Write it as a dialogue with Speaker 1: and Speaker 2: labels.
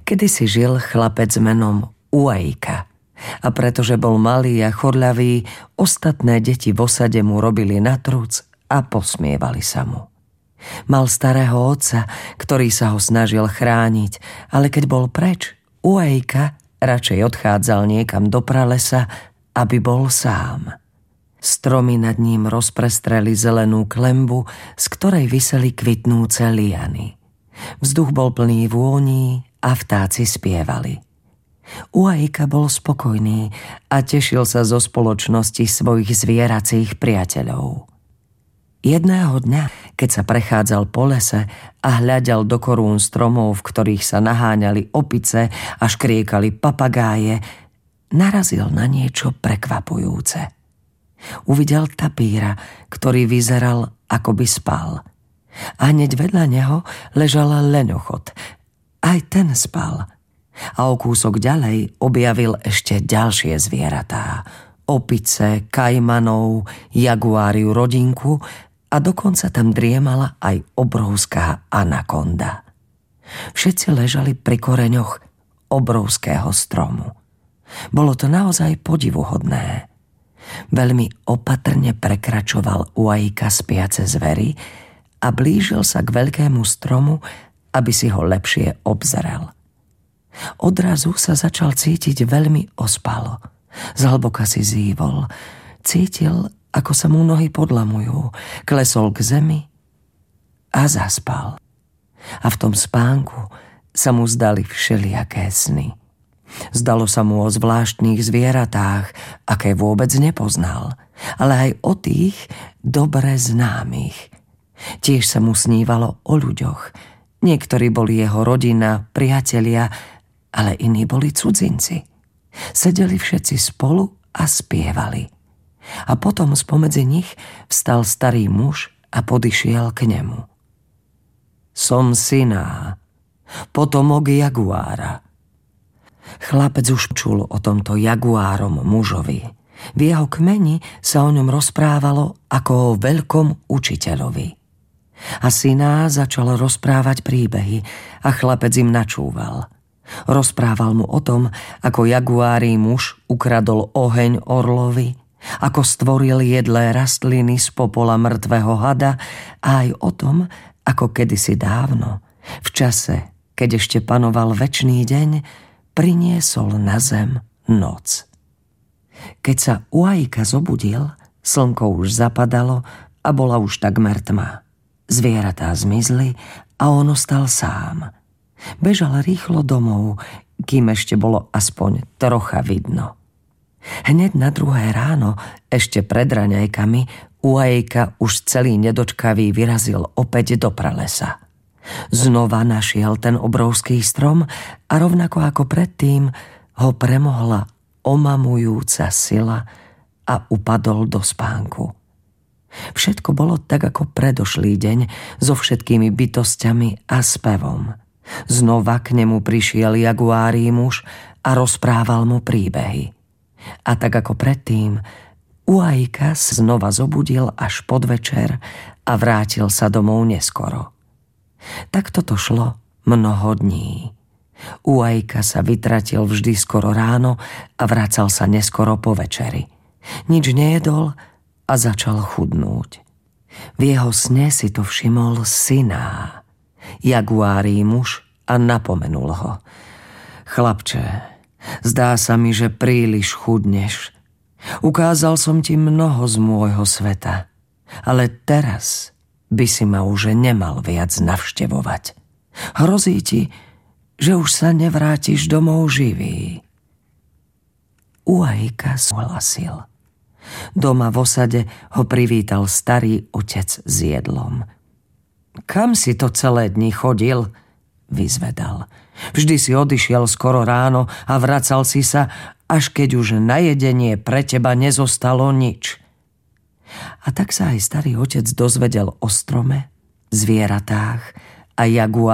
Speaker 1: Kedysi žil chlapec menom Uaika. A pretože bol malý a chorľavý, ostatné deti v osade mu robili natruc a posmievali sa mu. Mal starého otca, ktorý sa ho snažil chrániť, ale keď bol preč, Uaika radšej odchádzal niekam do pralesa, aby bol sám. Stromy nad ním rozprestreli zelenú klembu, z ktorej viseli kvitnúce liany. Vzduch bol plný vôní a vtáci spievali. Uaika bol spokojný a tešil sa zo spoločnosti svojich zvieracích priateľov. Jedného dňa, keď sa prechádzal po lese a hľadal do korún stromov, v ktorých sa naháňali opice a škriekali papagáje, narazil na niečo prekvapujúce. Uvidel tapíra, ktorý vyzeral, ako by spal. A hneď vedľa neho ležal leňochod. Aj ten spal. A o kúsok ďalej objavil ešte ďalšie zvieratá. Opice, kajmanov, jaguáriu rodinku a dokonca tam driemala aj obrovská anakonda. Všetci ležali pri koreňoch obrovského stromu. Bolo to naozaj podivuhodné. Veľmi opatrne prekračoval Uaika spiace zvery a blížil sa k veľkému stromu, aby si ho lepšie obzrel. Odrazu sa začal cítiť veľmi ospalo. Zhlboka si zývol. Cítil, ako sa mu nohy podlamujú. Klesol k zemi a zaspal. A v tom spánku sa mu zdali všelijaké sny. Zdalo sa mu o zvláštnych zvieratách, aké vôbec nepoznal, ale aj o tých dobre známych. Tiež sa mu snívalo o ľuďoch. Niektorí boli jeho rodina, priatelia, ale iní boli cudzinci. Sedeli všetci spolu a spievali. A potom spomedzi nich vstal starý muž a podišiel k nemu. Som Siná, potomok jaguára. Chlapec už čul o tomto jaguárom mužovi. V jeho kmeni sa o ňom rozprávalo ako o veľkom učiteľovi. A Siná začal rozprávať príbehy a chlapec im načúval. Rozprával mu o tom, ako jaguári muž ukradol oheň orlovi, ako stvoril jedlé rastliny z popola mŕtvého hada a aj o tom, ako kedysi dávno, v čase, keď ešte panoval večný deň, priniesol na zem noc. Keď sa Uaika zobudil, slnko už zapadalo a bola už takmer tma. Zvieratá zmizli a on ostal sám. Bežal rýchlo domov, kým ešte bolo aspoň trocha vidno. Hneď na druhé ráno, ešte pred raňajkami, Uaika už celý nedočkavý vyrazil opäť do pralesa. Znova našiel ten obrovský strom a rovnako ako predtým ho premohla omamujúca sila a upadol do spánku. Všetko bolo tak ako predošlý deň so všetkými bytosťami a spevom. Znova k nemu prišiel jaguári muž a rozprával mu príbehy. A tak ako predtým, Uaika znova zobudil až podvečer a vrátil sa domov neskoro. Takto to šlo mnoho dní. Uaika sa vytratil vždy skoro ráno a vracal sa neskoro po večeri. Nič nejedol a začal chudnúť. V jeho sne si to všimol Siná, jaguári muž, a napomenul ho. Chlapče, zdá sa mi, že príliš chudneš. Ukázal som ti mnoho z môjho sveta, ale teraz by si ma už nemal viac navštevovať. Hrozí ti, že už sa nevrátiš domov živý. Uaika súhlasil. Doma v osade ho privítal starý otec s jedlom. Kam si to celé dni chodil? Vyzvedal. Vždy si odišiel skoro ráno a vracal si sa, až keď už na jedenie pre teba nezostalo nič. A tak sa aj starý otec dozvedel o strome, zvieratách a jaguároch